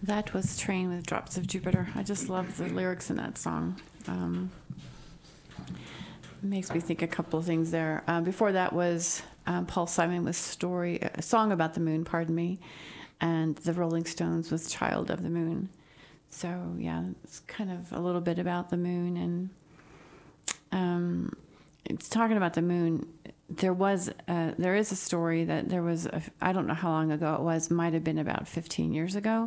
That was Train with Drops of Jupiter. I just love the lyrics in that song. Makes me think a couple of things there. Before that was Paul Simon with a song about the moon, pardon me, and the Rolling Stones with Child of the Moon. So yeah, it's kind of a little bit about the moon, and it's talking about the moon. There is a story that there was, I don't know how long ago it was, might have been about 15 years ago.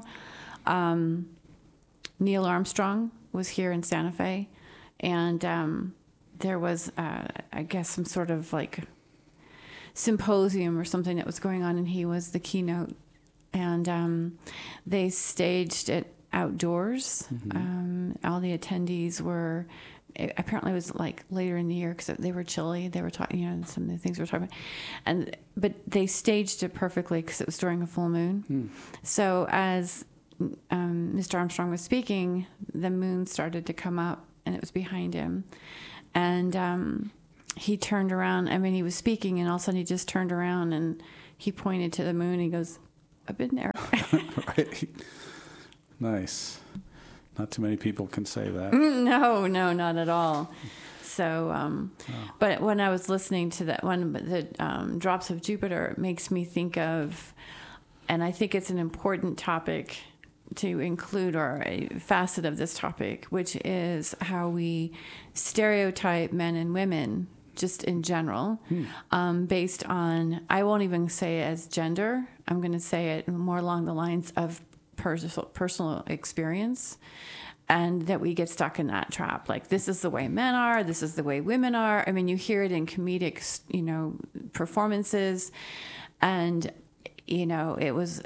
Neil Armstrong was here in Santa Fe, and there was, I guess, some sort of like symposium or something that was going on, and he was the keynote. And they staged it outdoors. All the attendees were, apparently it was like later in the year because they were chilly. They were talking, some of the things we were talking about. But they staged it perfectly because it was during a full moon. So as Mr. Armstrong was speaking, the moon started to come up, and it was behind him. And he turned around. I mean, he was speaking, and all of a sudden he just turned around and he pointed to the moon. And he goes, "I've been there." Right. Nice. Not too many people can say that. No, not at all. So, but when I was listening to that one, the Drops of Jupiter, it makes me think of, and I think it's an important topic to include, or a facet of this topic, which is how we stereotype men and women just in general, based on, I won't even say it as gender. I'm going to say it more along the lines of personal experience, and that we get stuck in that trap. Like, this is the way men are, this is the way women are. I mean, you hear it in comedic, performances, and, it was,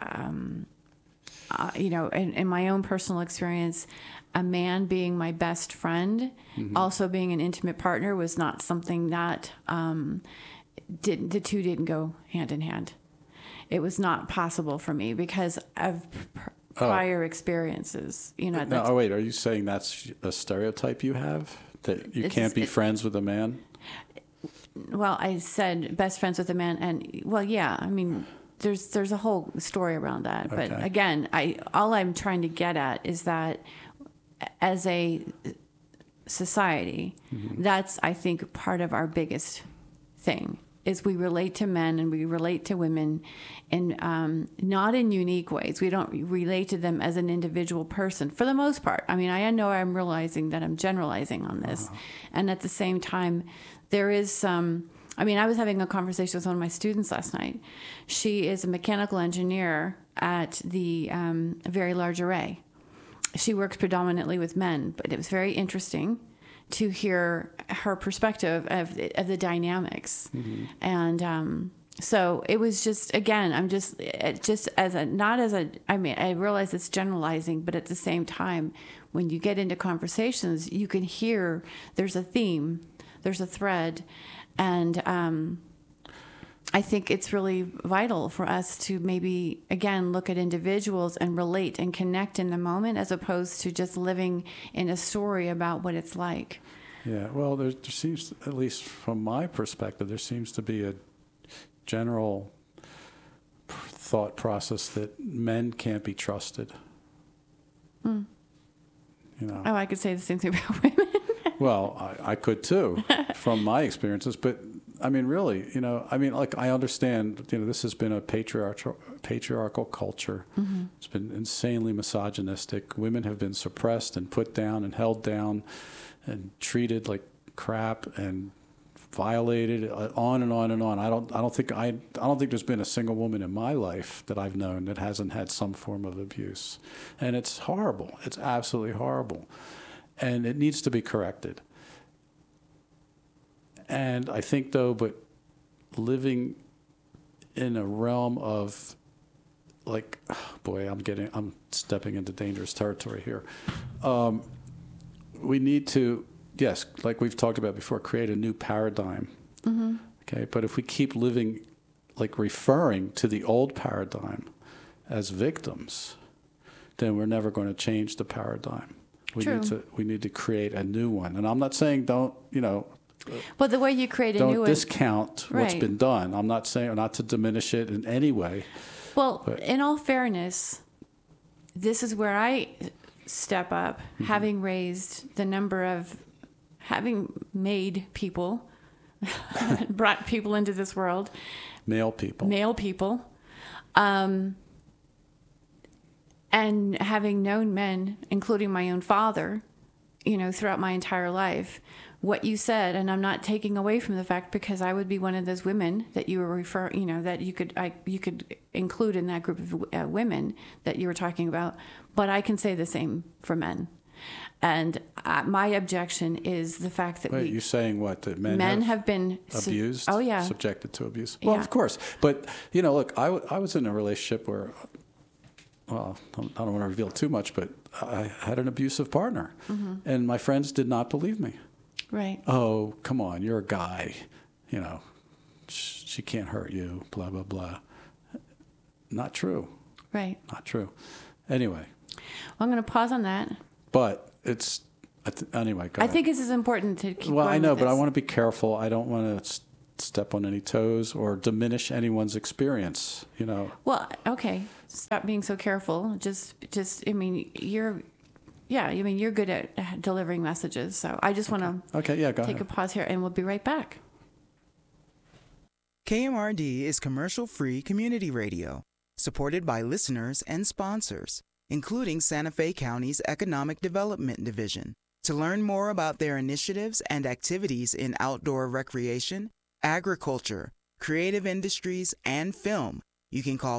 in my own personal experience, a man being my best friend, also being an intimate partner, was not something that the two didn't go hand in hand. It was not possible for me because of prior experiences. No, wait, are you saying that's a stereotype you have? That you can't be friends with a man? Well, I said best friends with a man, and, well, yeah, I mean, there's a whole story around that. Okay. But again, all I'm trying to get at is that as a society, that's, I think, part of our biggest thing, is we relate to men and we relate to women in not in unique ways. We don't relate to them as an individual person for the most part. I mean, I know I'm realizing that I'm generalizing on this. And at the same time, there is some, I mean, I was having a conversation with one of my students last night. She is a mechanical engineer at the Very Large Array. She works predominantly with men, but it was very interesting to hear her perspective of the dynamics. And so it was just, again, I'm just as a, not as a, I mean, I realize it's generalizing, but at the same time, when you get into conversations, you can hear there's a theme, there's a thread. And I think it's really vital for us to maybe, again, look at individuals and relate and connect in the moment, as opposed to just living in a story about what it's like. Yeah, well, there seems, at least from my perspective, there seems to be a general thought process that men can't be trusted. Oh, I could say the same thing about women. Well, I could too, from my experiences. But I mean, really, like, I understand, this has been a patriarchal culture. It's been insanely misogynistic. Women have been suppressed and put down and held down and treated like crap and violated, on and on and on. I don't think there's been a single woman in my life that I've known that hasn't had some form of abuse. And it's horrible. It's absolutely horrible. And it needs to be corrected. And I think, though, but living in a realm of, like, boy, I'm stepping into dangerous territory here. We need to, yes, like we've talked about before, create a new paradigm. Okay, but if we keep living, like, referring to the old paradigm as victims, then we're never going to change the paradigm. We need to create a new one. And I'm not saying don't, But the way you create a new one, don't discount what's been done. I'm not saying, not to diminish it in any way. Well, in all fairness, this is where I step up, having made people, brought people into this world. Male people. And having known men, including my own father, throughout my entire life, what you said, and I'm not taking away from the fact, because I would be one of those women that you were that you could include in that group of women that you were talking about, but I can say the same for men. And my objection is the fact that you're saying what? That men have been abused? Oh, yeah. Subjected to abuse? Well, of course. But, look, I was in a relationship where, well, I don't want to reveal too much, but I had an abusive partner. And my friends did not believe me. Right. Oh, come on, you're a guy. She can't hurt you, blah, blah, blah. Not true. Right. Not true. Anyway. Well, I'm going to pause on that. But it's, anyway, go ahead. I think this is important to keep Well, going I know, with but I this. want to be careful. I don't want to step on any toes or diminish anyone's experience, Well, okay. Stop being so careful. You're good at delivering messages. So I just want to go take ahead. a pause here, and we'll be right back. KMRD is commercial-free community radio, supported by listeners and sponsors, including Santa Fe County's Economic Development Division. To learn more about their initiatives and activities in outdoor recreation, agriculture, creative industries, and film, you can call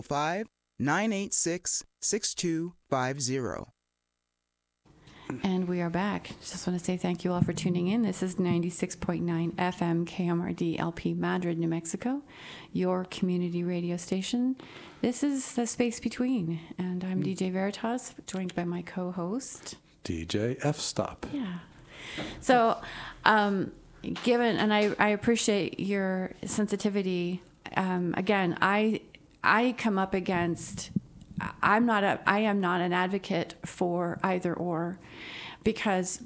505-986-6250. And we are back. Just want to say thank you all for tuning in. This is 96.9 FM KMRD LP Madrid, New Mexico, your community radio station. This is The Space Between, and I'm DJ Veritas, joined by my co-host, DJ F-Stop. Yeah. So, given, and I appreciate your sensitivity. Again, I come up against, I am not an advocate for either or, because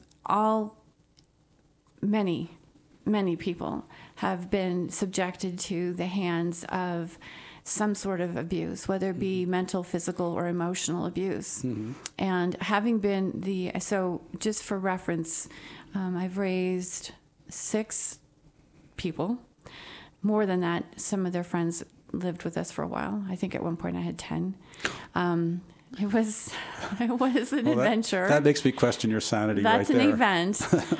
many people have been subjected to the hands of some sort of abuse, whether it be mental, physical, or emotional abuse. And having been so just for reference, I've raised 6 people. More than that, some of their friends lived with us for a while. I think at one point I had 10. It was an adventure. That makes me question your sanity. That's right there. an event.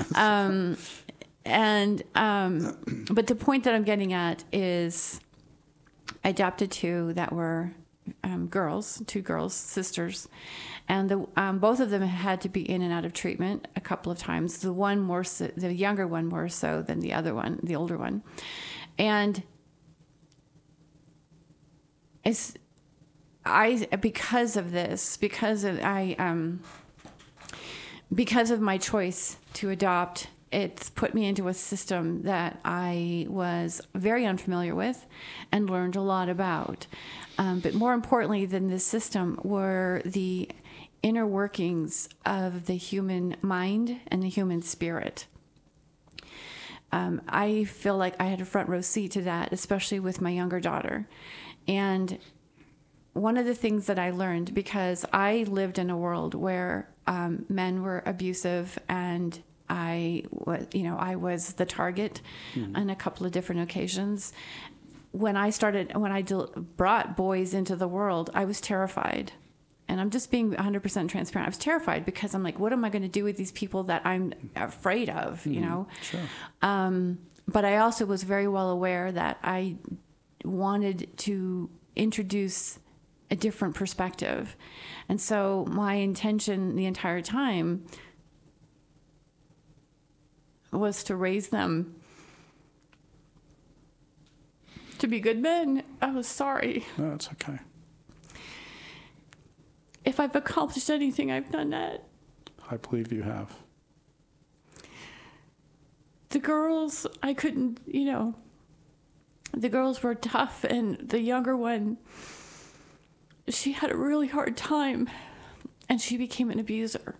But the point that I'm getting at is I adopted 2 that were girls, 2 girls, sisters, and both of them had to be in and out of treatment a couple of times. The younger one more so than the other one, the older one, and because of my choice to adopt, it's put me into a system that I was very unfamiliar with and learned a lot about. But more importantly than this system were the inner workings of the human mind and the human spirit. I feel like I had a front row seat to that, especially with my younger daughter. And one of the things that I learned, because I lived in a world where men were abusive, and I was the target on a couple of different occasions. When I brought boys into the world, I was terrified. And I'm just being 100% transparent. I was terrified because I'm like, what am I going to do with these people that I'm afraid of, Sure. But I also was very well aware that I wanted to introduce a different perspective. And so my intention the entire time was to raise them to be good men. I was sorry. No, it's okay. If I've accomplished anything, I've done that. I believe you have. The girls, I couldn't, the girls were tough, and the younger one, she had a really hard time, and she became an abuser.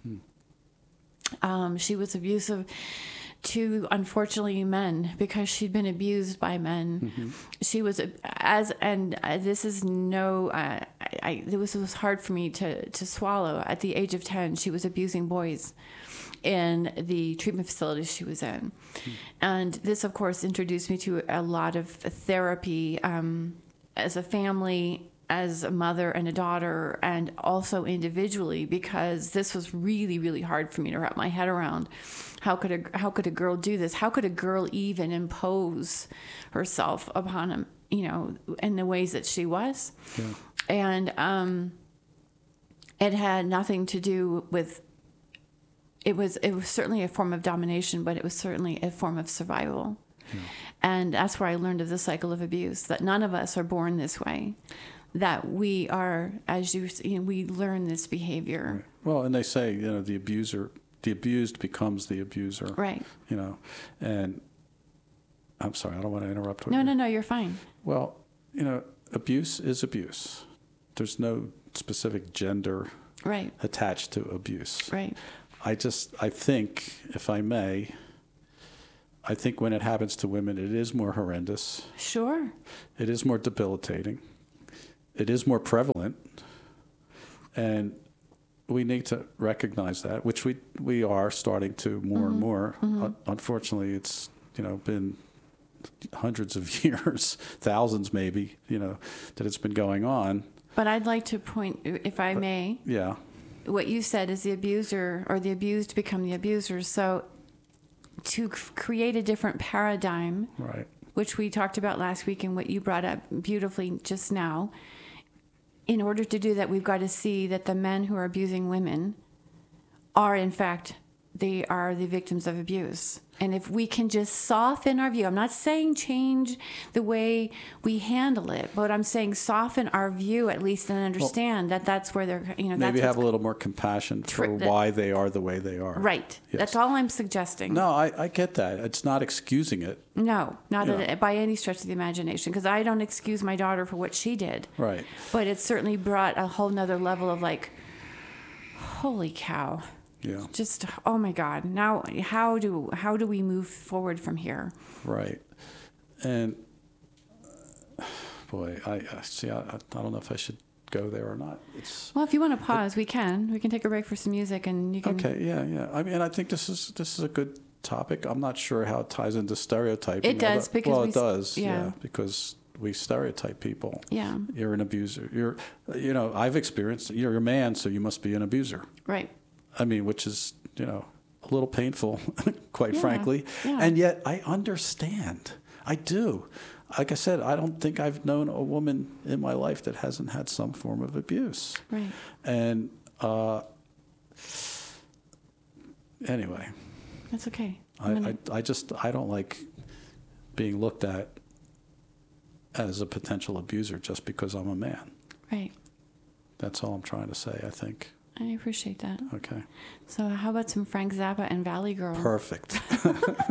She was abusive to, unfortunately, men, because she'd been abused by men. She was, this is no, it was hard for me to swallow. At the age of 10, she was abusing boys in the treatment facility she was in. And this, of course, introduced me to a lot of therapy as a family, as a mother and a daughter, and also individually, because this was really, really hard for me to wrap my head around. How could a girl do this? How could a girl even impose herself upon him, in the ways that she was? Yeah. And it had nothing to do with. It was certainly a form of domination, but it was certainly a form of survival. Yeah. And that's where I learned of the cycle of abuse, that none of us are born this way, that we are, as we learn this behavior. Right. Well, and they say, the abused becomes the abuser. Right. And I'm sorry, I don't want to interrupt. No, you're fine. Well, abuse is abuse. There's no specific gender right. attached to abuse. Right. I think, if I may, when it happens to women, it is more horrendous. Sure. It is more debilitating. It is more prevalent. And we need to recognize that, which we are starting to more and more. Mm-hmm. Unfortunately, it's, been hundreds of years, thousands maybe, that it's been going on. But I'd like to point, if I may. Yeah. What you said is the abuser or the abused become the abuser. So to create a different paradigm, right, which we talked about last week and what you brought up beautifully just now, in order to do that, we've got to see that the men who are abusing women are, in fact, they are the victims of abuse. And if we can just soften our view, I'm not saying change the way we handle it, but I'm saying soften our view at least and understand that that's where they're, maybe have a little more compassion for why they are the way they are. Right. Yes. That's all I'm suggesting. No, I get that. It's not excusing it. No, not by any stretch of the imagination, because I don't excuse my daughter for what she did. Right. But it certainly brought a whole nother level of holy cow. Yeah. Just, oh my God. Now, how do we move forward from here? Right. And boy, I don't know if I should go there or not. Well, if you want to pause, we can. We can take a break for some music, and you can. Okay. Yeah. I mean, I think this is a good topic. I'm not sure how it ties into stereotyping. It does because it does. Yeah. Because we stereotype people. Yeah. You're an abuser. I've experienced. You're a man, so you must be an abuser. Right. I mean, which is, a little painful, quite frankly. Yeah. And yet I understand. I do. Like I said, I don't think I've known a woman in my life that hasn't had some form of abuse. Right. And anyway. That's okay. I don't like being looked at as a potential abuser just because I'm a man. Right. That's all I'm trying to say, I think. I appreciate that. Okay. So how about some Frank Zappa and Valley Girl? Perfect.